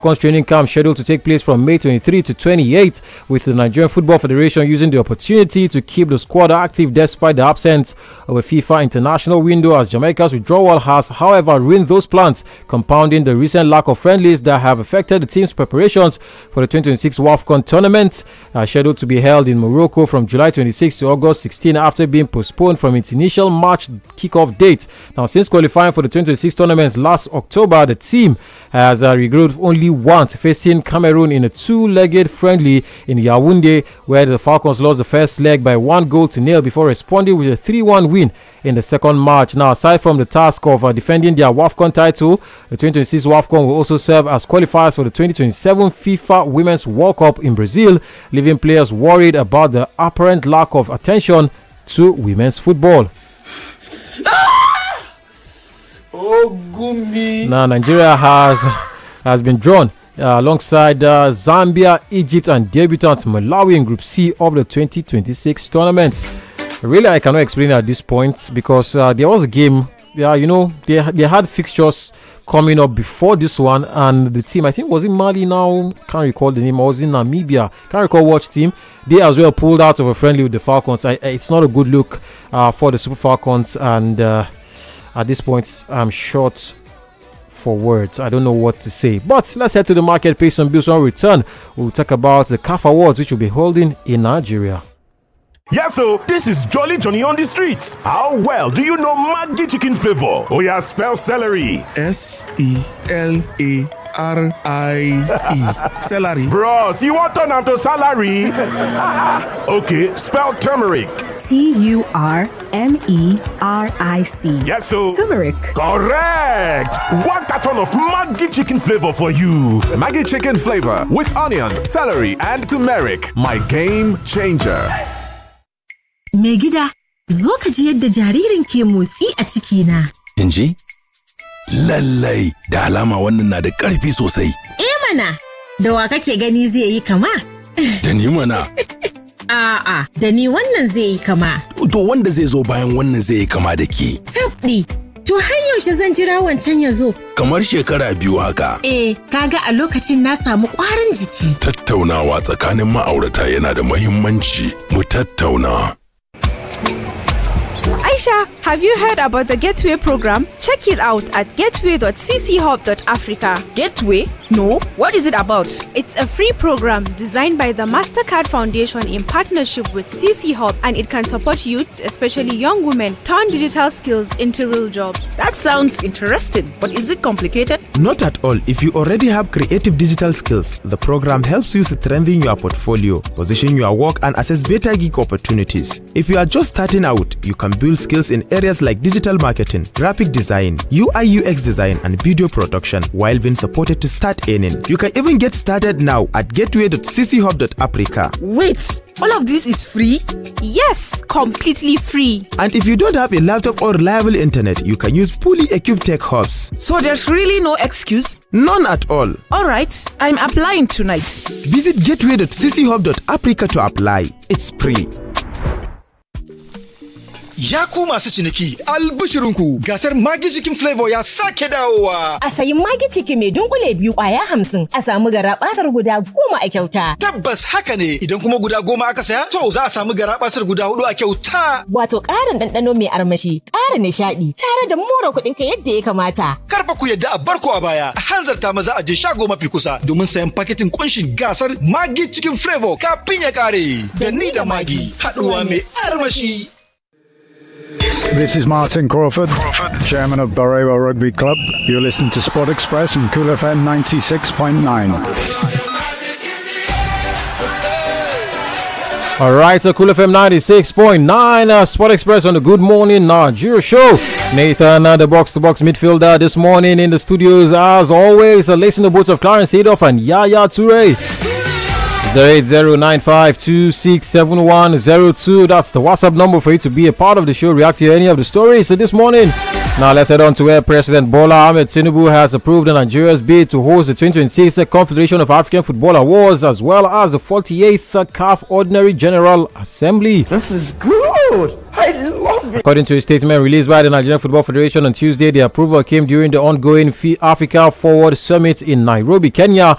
training camp scheduled to take place from May 23 to 28, with the Nigerian Football Federation using the opportunity to keep the squad active despite the absence of a FIFA international window, as Jamaica's withdrawal has, however, ruined those plans, compounding the recent lack of friendlies that have affected the team's preparations for the 2026 WAFCON tournament, scheduled to be held in Morocco from July 26 to August 16 after being postponed from its initial March kickoff date. Now, since qualifying for the 2026 tournaments last October, the team has regrouped only once, facing Cameroon in a two-legged friendly in Yaoundé, where the Falcons lost the first leg by 1-0 before responding with a 3-1 win in the second match. Now, aside from the task of defending their WAFCON title, the 2026 WAFCON will also serve as qualifiers for the 2027 FIFA Women's World Cup in Brazil, leaving players worried about the apparent lack of attention to women's football. Oh, gummy. Now, Nigeria has been drawn alongside Zambia, Egypt, and debutant Malawi in Group C of the 2026 tournament. Really, I cannot explain at this point because there was a game. They had fixtures coming up before this one, and the team, I think, was in Mali now. Can't recall the name. I was in Namibia. Can't recall which team. They as well pulled out of a friendly with the Falcons. It's not a good look for the Super Falcons, and at this point, I'm short for words. I don't know what to say. But let's head to the market, pay some bills. On return, we'll talk about the CAF Awards, which will be holding in Nigeria. Yeah, so this is Jolly Johnny on the streets. How well do you know Maggi chicken flavor? Oh yeah, spell celery. Celery. Celery. Bros, you want turn am to salary? Okay, spell turmeric. Turmeric. Yes, so Turmeric. Correct. One carton of Maggi chicken flavor for you. Maggi chicken flavor with onions, celery, and turmeric. My game changer. Mai gida, zo ka ji yadda jaririn ke motsi a cikina. In ji? Lallai, da alama wannan na da ƙarfi sosai. Mana, da wa kake gani zai yi kama? Da ni mana. A'a, da ni wannan zai yi kama. To wanda zai zo bayan wannan zai yi kama da ke. Tabɗi, to har yaushe zan jira wancan ya zo? Kamar shekara 2 haka. Kaga a lokacin na samu ƙwarin jiki. Tattaunawa tsakanin ma'aurata yana da muhimmanci. Mu tattauna. Aisha, have you heard about the Gateway program? Check it out at gateway.cchub.africa. Gateway? No. What is it about? It's a free program designed by the MasterCard Foundation in partnership with CC Hub, and it can support youths, especially young women, turn digital skills into real jobs. That sounds interesting, but is it complicated? Not at all. If you already have creative digital skills, the program helps you strengthen your portfolio, position your work, and assess better gig opportunities. If you are just starting out, you can build skills in areas like digital marketing, graphic design, UI UX design, and video production while being supported to start earning. You can even get started now at gateway.cchub.africa. Wait, all of this is free? Yes, completely free. And if you don't have a laptop or reliable internet, you can use fully equipped tech hubs. So there's really no excuse? None at all. Alright, I'm applying tonight. Visit gateway.cchub.africa to apply. It's free. Ya ku masu ciniki, albishirinku gasar Maggi Chicken Flavor ya sake dawowa. A sayi Maggi Chicken mai dunkule 2 kwaya 50, a samu garabasar guda 10 a kyauta. Tabbas haka ne, idan kuma guda 10 aka saya, to za a samu garabasar guda 4 a kyauta. Wato ƙarin ɗanɗano mai armashi, ƙara nishaɗi, tare da more kuɗinka yadda ya kamata. Karfa ku yadda a barko a baya, a hanzarta maza a je shago mafi kusa domin sayan paketin kunshin gasar Maggi Chicken Flavor kafin ya kare. Da ni da Maggi, haɗuwa mai armashi. This is Martin Crawford, Chairman of Barewa Rugby Club. You're listening to Sport Express and Cool FM 96.9. All right, so Cool FM 96.9, Sport Express on the Good Morning Nigeria show. Nathan, the box-to-box midfielder this morning in the studios, as always, lacing the boots of Clarence Seedorf and Yaya Toure. 08095267102. That's the WhatsApp number for you to be a part of the show, react to any of the stories. So this morning, Now let's head on to where President Bola Ahmed Tinubu has approved Nigeria's bid to host the 2026 Confederation of African Football Awards as well as the 48th CAF Ordinary General Assembly. This is good. I love it. According to a statement released by the Nigerian Football Federation on Tuesday, the approval came during the ongoing Africa Forward Summit in Nairobi, Kenya,